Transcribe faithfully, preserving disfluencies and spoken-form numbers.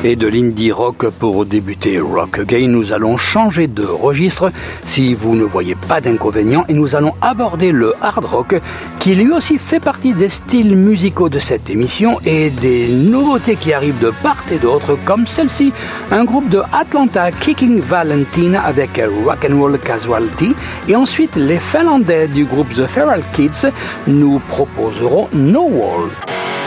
Et de l'indie rock pour débuter Rock Again, nous allons changer de registre si vous ne voyez pas d'inconvénient et nous allons aborder le hard rock qui lui aussi fait partie des styles musicaux de cette émission et des nouveautés qui arrivent de part et d'autre comme celle-ci, un groupe de Atlanta, Kicking Valentine avec Rock'n'Roll Casualty et ensuite les Finlandais du groupe The Feral Kids nous proposeront No Wall.